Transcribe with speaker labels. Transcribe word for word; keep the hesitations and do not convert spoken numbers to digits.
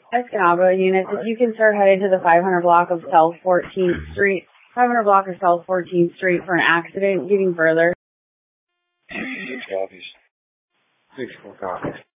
Speaker 1: Escanaba units, if you can start heading to the five hundred block of South fourteenth Street, five hundred block of South fourteenth Street for an accident, getting further.
Speaker 2: Six copies. Six, four copies.